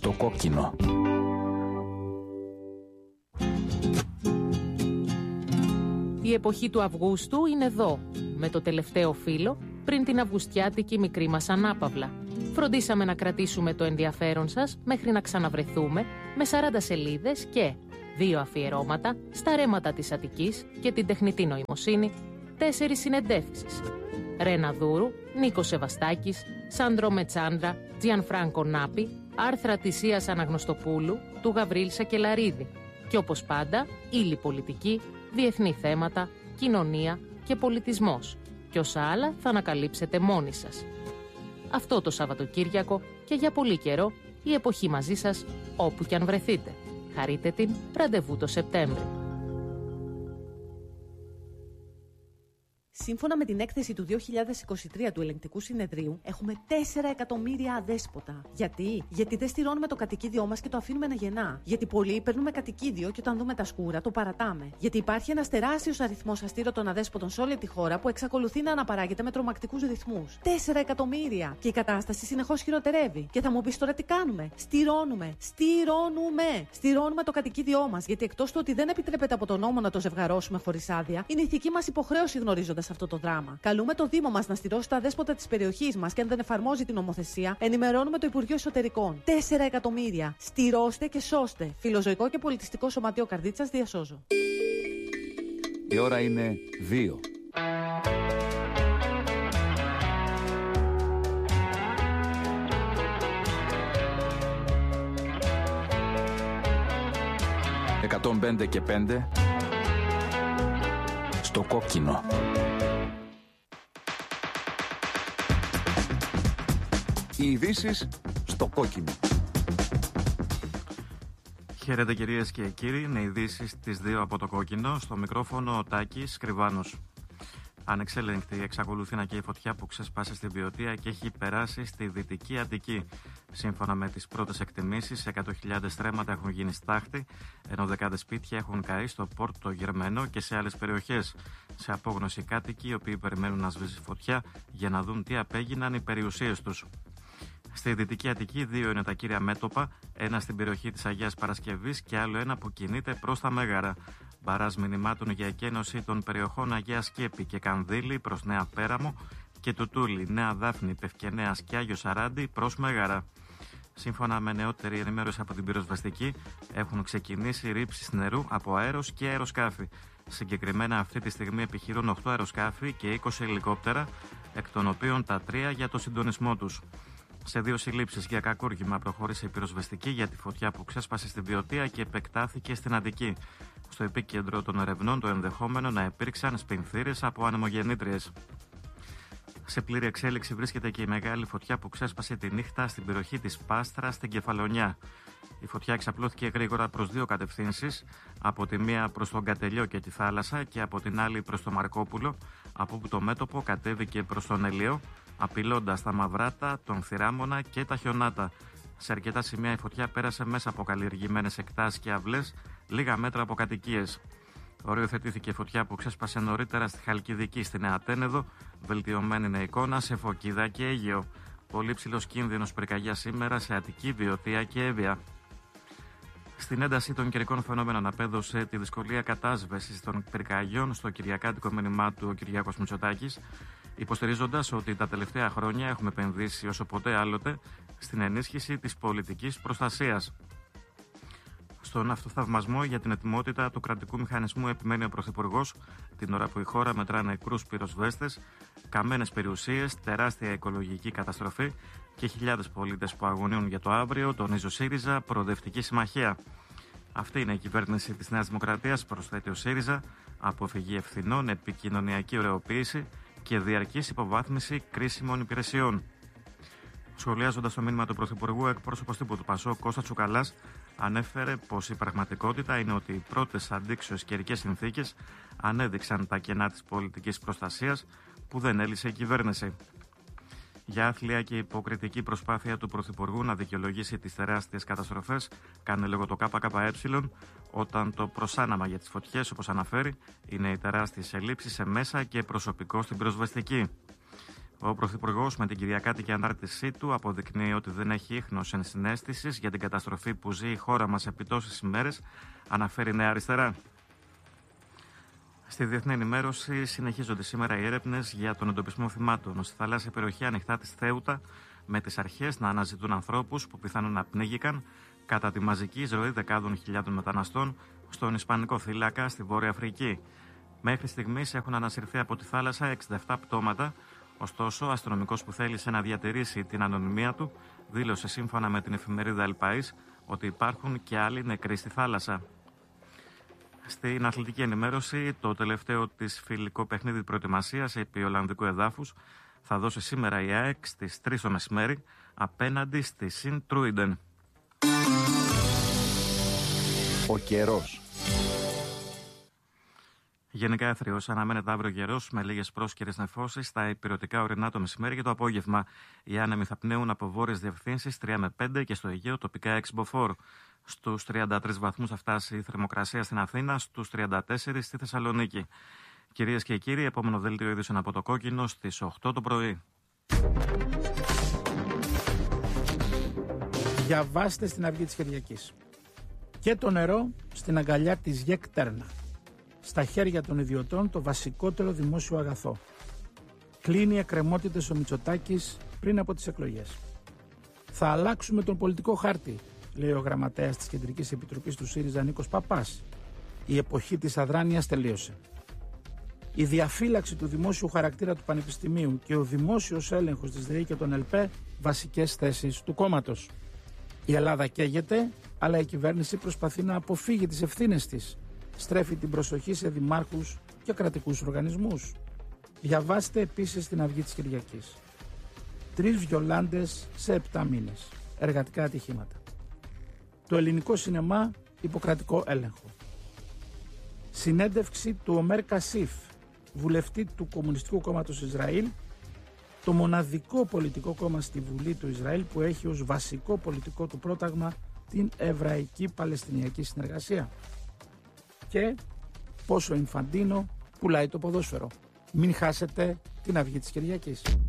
Στο κόκκινο. Η εποχή του Αυγούστου είναι εδώ, με το τελευταίο φύλλο πριν την αυγουστιάτικη μικρή μας ανάπαυλα. Φροντίσαμε να κρατήσουμε το ενδιαφέρον σας μέχρι να ξαναβρεθούμε με 40 σελίδες και 2 αφιερώματα στα ρέματα της Αττικής και την τεχνητή νοημοσύνη, 4 συνεντεύξεις. Ρένα Δούρου, Νίκος Σεβαστάκης, Σάντρο Μετσάντρα, Τζιανφράνκο Νάπη, άρθρα της Ίας Αναγνωστοπούλου, του Γαβρίλ Σακελαρίδη. Και όπως πάντα, ύλη πολιτική, διεθνή θέματα, κοινωνία και πολιτισμός. Και όσα άλλα θα ανακαλύψετε μόνοι σας. Αυτό το Σαββατοκύριακο και για πολύ καιρό η εποχή μαζί σας όπου κι αν βρεθείτε. Χαρείτε την, ραντεβού το Σεπτέμβρη. Σύμφωνα με την έκθεση του 2023 του Ελεγκτικού Συνεδρίου, έχουμε 4 εκατομμύρια αδέσποτα. Γιατί δεν στηρώνουμε το κατοικίδιό μας και το αφήνουμε να γεννά. Γιατί πολλοί παίρνουμε κατοικίδιο και όταν δούμε τα σκούρα το παρατάμε. Γιατί υπάρχει ένας τεράστιος αριθμός αστήρωτων αδέσποτων σε όλη τη χώρα που εξακολουθεί να αναπαράγεται με τρομακτικούς ρυθμούς. 4 εκατομμύρια! Και η κατάσταση συνεχώς χειροτερεύει. Και θα μου πεις τώρα τι κάνουμε. Στηρώνουμε το κατοικίδιό μας. Γιατί εκτός του ότι δεν επιτρέπεται από τον νόμο να το ζευγαρώσουμε χωρίς άδεια, είναι ηθική μας υποχρέωση γνωρίζοντας αυτό το δράμα. Καλούμε το Δήμο μας να στηρώσει τα δέσποτα της περιοχής μας και αν δεν εφαρμόζει την νομοθεσία, ενημερώνουμε το Υπουργείο Εσωτερικών. 4 εκατομμύρια. Στηρώστε και σώστε. Φιλοζωικό και πολιτιστικό σωματείο Καρδίτσας, διασώζω. Η ώρα είναι 2. «105 και 5» στο κόκκινο. Οι ειδήσεις στο κόκκινο. Χαίρετε κυρίες και κύριοι, είναι ειδήσεις τις 2 από το κόκκινο. Στο μικρόφωνο ο Τάκης Κρυβάνος. Ανεξέλεγκτη εξακολουθεί να καίει φωτιά που ξέσπασε στην Βιωτία και έχει περάσει στη Δυτική Αττική. Σύμφωνα με τις πρώτες εκτιμήσεις, 100.000 στρέμματα έχουν γίνει στάχτη, ενώ δεκάδες σπίτια έχουν καεί στο Πόρτο Γερμένο και σε άλλες περιοχές. Σε απόγνωση κάτοικοι, οι οποίοι περιμένουν να σβήσει φωτιά για να δουν τι απέγιναν οι περιουσίες τους. Στη Δυτική Αττική, 2 είναι τα κύρια μέτωπα, ένα στην περιοχή της Αγίας Παρασκευής και άλλο ένα που κινείται προς τα Μέγαρα. Μπαράζ μηνυμάτων για εκένωση των περιοχών Αγία Σκέπη και Κανδύλη προς Νέα Πέραμο και Τουτούλη, Νέα Δάφνη, Πευκενέας και Άγιο Σαράντι προς Μέγαρα. Σύμφωνα με νεότερη ενημέρωση από την πυροσβεστική, έχουν ξεκινήσει ρήψεις νερού από αέρος και αεροσκάφη. Συγκεκριμένα, αυτή τη στιγμή επιχειρούν 8 αεροσκάφη και 20 ελικόπτερα, εκ των οποίων τα 3 για το συντονισμό τους. Σε 2 συλλήψεις για κακούργημα προχώρησε η πυροσβεστική για τη φωτιά που ξέσπασε στην Βιωτία και επεκτάθηκε στην Αττική. Στο επίκεντρο των ερευνών το ενδεχόμενο να υπήρξαν σπινθήρες από ανεμογεννήτριες. Σε πλήρη εξέλιξη βρίσκεται και η μεγάλη φωτιά που ξέσπασε τη νύχτα στην περιοχή της Πάστρας στην Κεφαλονιά. Η φωτιά εξαπλώθηκε γρήγορα προς 2 κατευθύνσεις, από τη μία προς τον Κατελιό και τη θάλασσα και από την άλλη προς το Μαρκόπουλο, από όπου το μέτωπο κατέβηκε προς τον Ελαιό, απειλώντας τα Μαυράτα, τον Θηράμονα και τα Χιονάτα. Σε αρκετά σημεία η φωτιά πέρασε μέσα από καλλιεργημένες εκτάσεις και αυλές, λίγα μέτρα από κατοικίες. Οριοθετήθηκε φωτιά που ξέσπασε νωρίτερα στη Χαλκιδική, στη Νέα Τένεδο, βελτιωμένη είναι εικόνα σε Φωκίδα και Αίγαιο. Πολύ ψηλός κίνδυνος πυρκαγιά σήμερα σε Αττική, Βιωτία και Εύβοια. Στην ένταση των καιρικών φαινόμενων απέδωσε τη δυσκολία κατάσβεσης των πυρκαγιών στο κυριακάτικο μήνυμά του ο Κυριάκος Μητσοτάκης, υποστηρίζοντας ότι τα τελευταία χρόνια έχουμε επενδύσει όσο ποτέ άλλοτε στην ενίσχυση της πολιτικής προστασίας. Στον αυτοθαυμασμό για την ετοιμότητα του κρατικού μηχανισμού επιμένει ο Πρωθυπουργός, την ώρα που η χώρα μετρά νεκρούς πυροσβέστες, καμένες περιουσίες, τεράστια οικολογική καταστροφή και χιλιάδες πολίτες που αγωνίουν για το αύριο, τονίζει ο ΣΥΡΙΖΑ, Προοδευτική Συμμαχία. Αυτή είναι η κυβέρνηση της Νέας Δημοκρατίας, προσθέτει ο ΣΥΡΙΖΑ, αποφυγή ευθυνών, επικοινωνιακή ωρεοποίηση και διαρκής υποβάθμιση κρίσιμων υπηρεσιών. Σχολιάζοντας το μήνυμα του Πρωθυπουργού, εκπρόσωπος τύπου του ΠΑΣΟΚ, Κώστας Τσουκαλάς, ανέφερε πως η πραγματικότητα είναι ότι οι πρώτες αντίξωες καιρικές συνθήκες ανέδειξαν τα κενά της πολιτικής προστασίας που δεν έλυσε η κυβέρνηση. Για άθλια και υποκριτική προσπάθεια του Πρωθυπουργού να δικαιολογήσει τις τεράστιες καταστροφές, κάνει λόγο το ΚΚΕ, όταν το προσάναμα για τις φωτιές, όπως αναφέρει, είναι οι τεράστιες ελλείψεις σε μέσα και προσωπικό στην πυροσβεστική. Ο Πρωθυπουργός με την κυριακάτικη ανάρτησή του αποδεικνύει ότι δεν έχει ίχνος ενσυναίσθησης για την καταστροφή που ζει η χώρα μας επί τόσες ημέρες, αναφέρει Νέα Αριστερά. Στη διεθνή ενημέρωση συνεχίζονται σήμερα οι έρευνες για τον εντοπισμό θυμάτων στη θαλάσσια περιοχή ανοιχτά της Θέουτα, με τις αρχές να αναζητούν ανθρώπους που πιθανόν να πνίγηκαν κατά τη μαζική εισρωή δεκάδων χιλιάδων μεταναστών στον Ισπανικό θύλακα στη Βόρεια Αφρική. Μέχρι στιγμής έχουν ανασυρθεί από τη θάλασσα 67 πτώματα, ωστόσο ο αστυνομικός που θέλησε να διατηρήσει την ανωνυμία του δήλωσε σύμφωνα με την εφημερίδα El País ότι υπάρχουν και άλλοι νεκροί στη θάλασσα. Στην αθλητική ενημέρωση, το τελευταίο της φιλικό παιχνίδι προετοιμασίας επί Ολλανδικού εδάφους θα δώσει σήμερα η ΑΕΚ στις 3 το μεσημέρι απέναντι στη Συν Τρούιντεν. Ο καιρός. Γενικά έθριος αναμένεται αύριο καιρός με λίγες πρόσκαιρες νεφώσεις στα ηπειρωτικά ορεινά το μεσημέρι και το απόγευμα. Οι άνεμοι θα πνέουν από βόρειες διευθύνσεις 3 με 5 και στο Αιγαίο τοπικά 6 μποφόρ. Στους 33 βαθμούς θα φτάσει η θερμοκρασία στην Αθήνα, στους 34 στη Θεσσαλονίκη. Κυρίες και κύριοι, επόμενο δέλτιο είδησεων από το Κόκκινο στις 8 το πρωί. Διαβάστε στην Αυγή της Κυριακής. Και το νερό στην αγκαλιά της ΓΕΚ Τέρνα. Στα χέρια των ιδιωτών το βασικότερο δημόσιο αγαθό. Κλείνει εκκρεμότητες ο Μητσοτάκης πριν από τις εκλογές. Θα αλλάξουμε τον πολιτικό χάρτη, λέει ο γραμματέας της Κεντρικής Επιτροπής του ΣΥΡΙΖΑ Νίκος Παπάς. Η εποχή της αδράνειας τελείωσε. Η διαφύλαξη του δημόσιου χαρακτήρα του Πανεπιστημίου και ο δημόσιος έλεγχος της ΔΕΗ και των ΕΛΠΕ βασικές θέσεις του κόμματος. Η Ελλάδα καίγεται, αλλά η κυβέρνηση προσπαθεί να αποφύγει τις ευθύνες της. Στρέφει την προσοχή σε δημάρχους και κρατικούς οργανισμούς. Διαβάστε επίσης την Αυγή της Κυριακής. 3 βιολάντες σε 7 μήνες. Εργατικά ατυχήματα. Το ελληνικό σινεμά υποκρατικό έλεγχο. Συνέντευξη του Ομέρ Κασίφ, βουλευτή του Κομμουνιστικού Κόμματος Ισραήλ, το μοναδικό πολιτικό κόμμα στη Βουλή του Ισραήλ που έχει ως βασικό πολιτικό του πρόταγμα την Εβραϊκή Παλαιστινιακή Συνεργασία. Και πόσο Ινφαντίνο πουλάει το ποδόσφαιρο. Μην χάσετε την Αυγή της Κυριακής.